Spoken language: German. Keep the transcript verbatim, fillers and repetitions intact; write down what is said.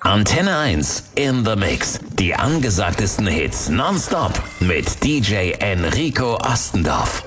Antenne eins in the Mix. Die angesagtesten Hits nonstop mit D J Enrico Ostendorf.